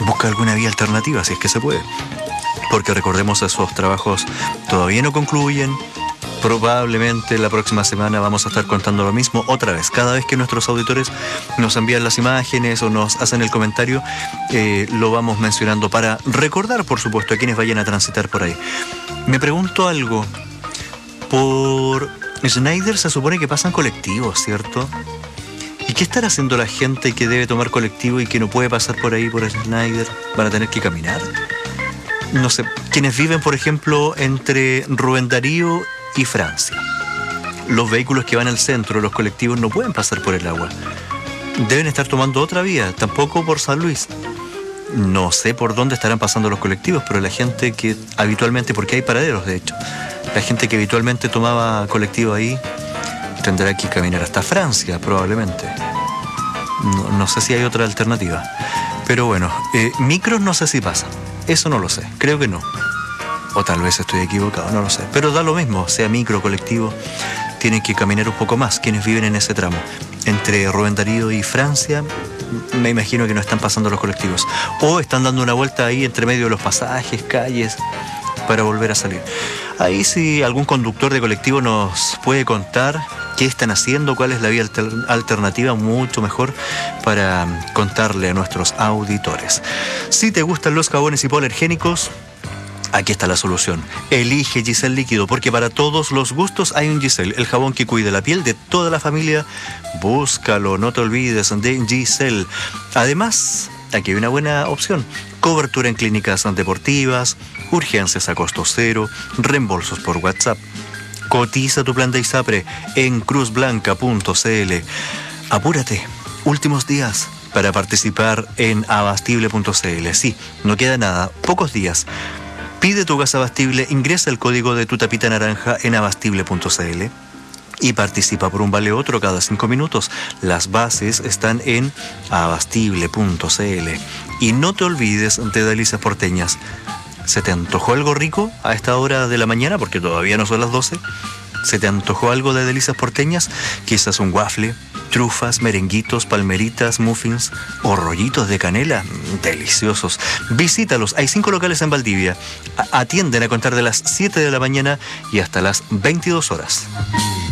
busca alguna vía alternativa, si es que se puede. Porque recordemos, esos trabajos todavía no concluyen. Probablemente la próxima semana vamos a estar contando lo mismo otra vez. Cada vez que nuestros auditores nos envían las imágenes o nos hacen el comentario, lo vamos mencionando para recordar, por supuesto, a quienes vayan a transitar por ahí. Me pregunto algo. Por Schneider se supone que pasan colectivos, ¿cierto? ¿Y qué estará haciendo la gente que debe tomar colectivo y que no puede pasar por ahí por Schneider? ¿Van a tener que caminar? No sé, quienes viven, por ejemplo, entre Rubén Darío y Francia. Los vehículos que van al centro, los colectivos, no pueden pasar por el agua. Deben estar tomando otra vía, tampoco por San Luis. No sé por dónde estarán pasando los colectivos, pero la gente que habitualmente, porque hay paraderos de hecho, la gente que habitualmente tomaba colectivo ahí tendrá que caminar hasta Francia, probablemente. No sé si hay otra alternativa. Pero bueno, micros no sé si pasan. Eso no lo sé, creo que no. O tal vez estoy equivocado, no lo sé. Pero da lo mismo, sea micro, colectivo, tienen que caminar un poco más quienes viven en ese tramo. Entre Rubén Darío y Francia, me imagino que no están pasando los colectivos. O están dando una vuelta ahí entre medio de los pasajes, calles, para volver a salir. Ahí si algún conductor de colectivo nos puede contar qué están haciendo, cuál es la vía alternativa, mucho mejor para contarle a nuestros auditores. Si te gustan los jabones hipoalergénicos, aquí está la solución. Elige Giselle Líquido, porque para todos los gustos hay un Giselle, el jabón que cuida la piel de toda la familia. Búscalo, no te olvides de Giselle. Además, aquí hay una buena opción. Cobertura en clínicas deportivas, urgencias a costo cero, reembolsos por WhatsApp. Cotiza tu plan de ISAPRE en cruzblanca.cl. Apúrate, últimos días para participar en abastible.cl. Sí, no queda nada, pocos días. Pide tu gas Abastible, ingresa el código de tu tapita naranja en abastible.cl y participa por un vale otro cada 5 minutos. Las bases están en abastible.cl. Y no te olvides de Delicias Porteñas. ¿Se te antojó algo rico a esta hora de la mañana? Porque todavía no son las 12. ¿Se te antojó algo de Delicias Porteñas? Quizás un waffle, trufas, merenguitos, palmeritas, muffins o rollitos de canela. Deliciosos. Visítalos. Hay 5 locales en Valdivia. Atienden a contar de las 7 de la mañana y hasta las 22 horas.